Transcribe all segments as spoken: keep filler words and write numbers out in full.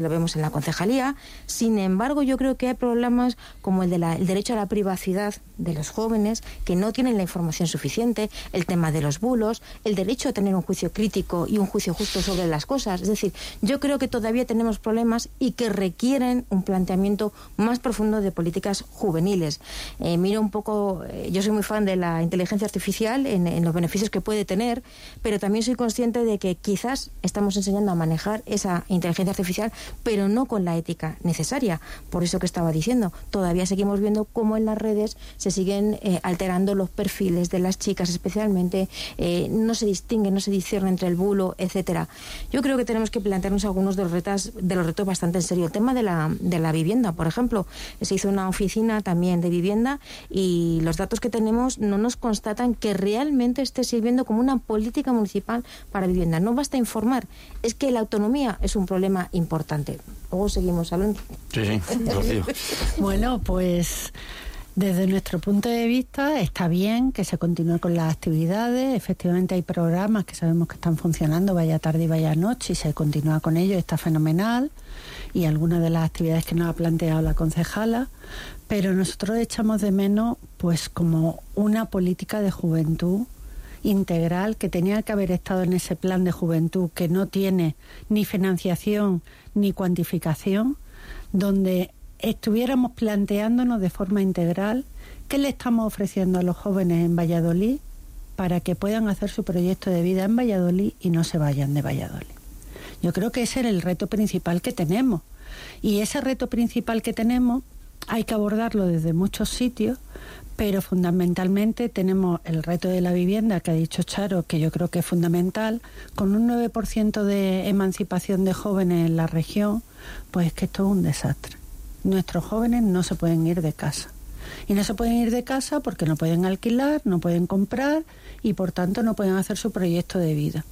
lo vemos en la concejalía. Sin embargo, yo creo que hay problemas como el, de la, el derecho a la privacidad de los jóvenes, que no tienen la información suficiente, el tema de los bulos, el derecho a tener un juicio crítico y un juicio justo sobre las cosas. Es decir, yo creo que todavía tenemos problemas y que requieren un planteamiento más profundo de políticas juveniles. Eh, miro un poco, eh, yo soy muy fan de la inteligencia artificial en, en los beneficios que puede tener, pero también soy consciente de que quizás estamos enseñando a manejar esa inteligencia artificial, pero no con la ética necesaria. Por eso que estaba diciendo, todavía seguimos viendo cómo en las redes se siguen eh, alterando los perfiles de las chicas especialmente, eh, no se distingue, no se discierne entre el bulo, etcétera. Yo creo que tenemos que plantearnos algunos de los retos, de los retos bastante en serio. El tema de la, de la vivienda, por ejemplo, se hizo una oficina también de vivienda y los datos que tenemos no nos constatan que realmente esté sirviendo como una política municipal para vivienda. No basta informar, es que la autonomía es un problema importante. Luego seguimos hablando. Sí, sí, Rocío. Bueno, pues desde nuestro punto de vista está bien que se continúe con las actividades. Efectivamente hay programas que sabemos que están funcionando, vaya tarde y vaya noche, y se continúa con ello, está fenomenal. Y algunas de las actividades que nos ha planteado la concejala, pero nosotros echamos de menos pues como una política de juventud integral que tenía que haber estado en ese plan de juventud que no tiene ni financiación ni cuantificación, donde estuviéramos planteándonos de forma integral qué le estamos ofreciendo a los jóvenes en Valladolid para que puedan hacer su proyecto de vida en Valladolid y no se vayan de Valladolid. Yo creo que ese es el reto principal que tenemos, y ese reto principal que tenemos hay que abordarlo desde muchos sitios, pero fundamentalmente tenemos el reto de la vivienda, que ha dicho Charo, que yo creo que es fundamental. Con un nueve por ciento de emancipación de jóvenes en la región, pues es que esto es un desastre. Nuestros jóvenes no se pueden ir de casa. Y no se pueden ir de casa porque no pueden alquilar, no pueden comprar y por tanto no pueden hacer su proyecto de vida.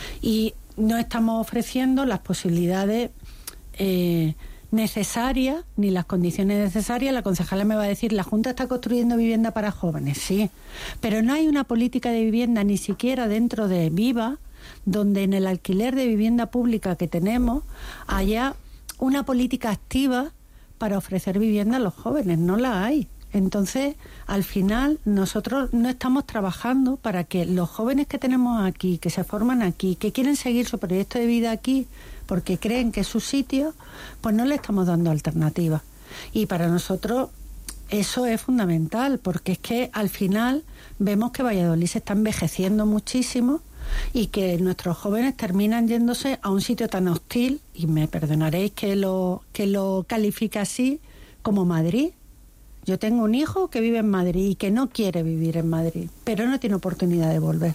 Y no estamos ofreciendo las posibilidades eh, necesarias ni las condiciones necesarias. La concejala me va a decir, la Junta está construyendo vivienda para jóvenes, sí, pero no hay una política de vivienda ni siquiera dentro de Viva, donde en el alquiler de vivienda pública que tenemos haya una política activa para ofrecer vivienda a los jóvenes. No la hay. Entonces, al final, nosotros no estamos trabajando para que los jóvenes que tenemos aquí, que se forman aquí, que quieren seguir su proyecto de vida aquí, porque creen que es su sitio, pues no le estamos dando alternativas. Y para nosotros eso es fundamental, porque es que al final vemos que Valladolid se está envejeciendo muchísimo y que nuestros jóvenes terminan yéndose a un sitio tan hostil, y me perdonaréis que lo, que lo califique así, como Madrid. Yo tengo un hijo que vive en Madrid y que no quiere vivir en Madrid, pero no tiene oportunidad de volver.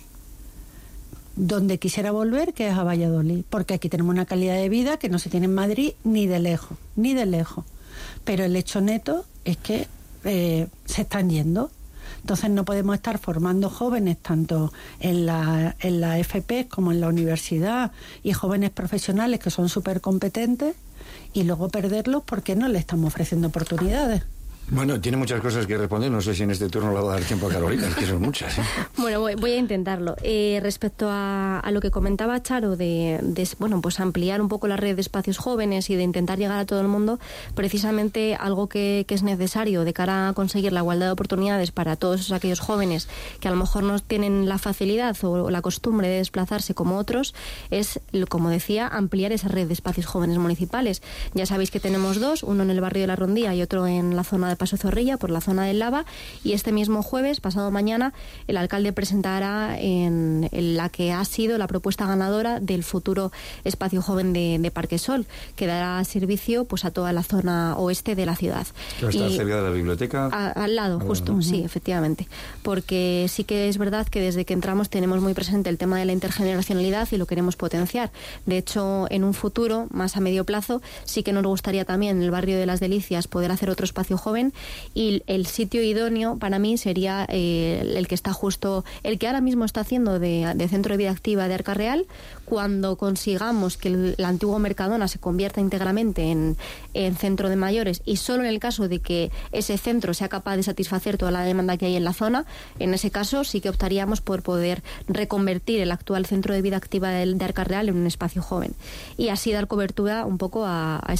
Donde quisiera volver, que es a Valladolid, porque aquí tenemos una calidad de vida que no se tiene en Madrid ni de lejos, ni de lejos. Pero el hecho neto es que eh, se están yendo. Entonces no podemos estar formando jóvenes tanto en la, en la F P como en la universidad, y jóvenes profesionales que son súper competentes, y luego perderlos porque no le estamos ofreciendo oportunidades. Bueno, tiene muchas cosas que responder. No sé si en este turno le va a dar tiempo a Carolina, es que son muchas, ¿eh? Bueno, voy, voy a intentarlo. Eh, respecto a, a lo que comentaba Charo de, de bueno, pues ampliar un poco la red de espacios jóvenes y de intentar llegar a todo el mundo, precisamente algo que, que es necesario de cara a conseguir la igualdad de oportunidades para todos aquellos jóvenes que a lo mejor no tienen la facilidad o la costumbre de desplazarse como otros, es, como decía, ampliar esa red de espacios jóvenes municipales. Ya sabéis que tenemos dos, uno en el barrio de La Rondía y otro en la zona de Paso Zorrilla, por la zona del Lava, y este mismo jueves, pasado mañana, el alcalde presentará en, en la que ha sido la propuesta ganadora del futuro espacio joven de, de Parque Sol, que dará servicio pues a toda la zona oeste de la ciudad. ¿Va a estar cerca de la biblioteca? A, al lado, ah, justo, bueno. sí, efectivamente. Porque sí que es verdad que desde que entramos tenemos muy presente el tema de la intergeneracionalidad y lo queremos potenciar. De hecho, en un futuro, más a medio plazo, sí que nos gustaría también en el barrio de Las Delicias poder hacer otro espacio joven, joven, y el sitio idóneo para mí sería eh, el que está justo, el que ahora mismo está haciendo de, de Centro de Vida Activa de Arca Real. Cuando consigamos que el, el antiguo Mercadona se convierta íntegramente en, en centro de mayores, y solo en el caso de que ese centro sea capaz de satisfacer toda la demanda que hay en la zona, en ese caso sí que optaríamos por poder reconvertir el actual Centro de Vida Activa de, de Arca Real en un espacio joven, y así dar cobertura un poco a, a